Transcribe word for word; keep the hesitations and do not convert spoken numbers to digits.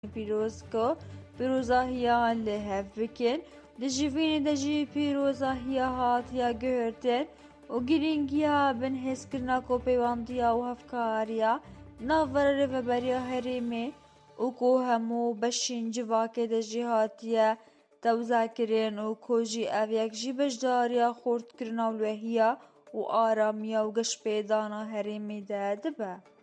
پیرۆزکە پیرۆزاهیان لێ هەڤکن دژیڤینێ دەژی پیرۆزاهیە هاتیە گەهێرتن و گرنگیە بن هێزکردنا کۆپەیوەندیە و هەڤکاریە ناڤەرە رێڤەبەریە هەرێمێ و کۆ هەموو بەشین civakê de jî hatiye tewzekirin û ku jî ev yek jî bejdariya xortkirina wêhiya û aramiya û geşpêdana herêmê de dibe.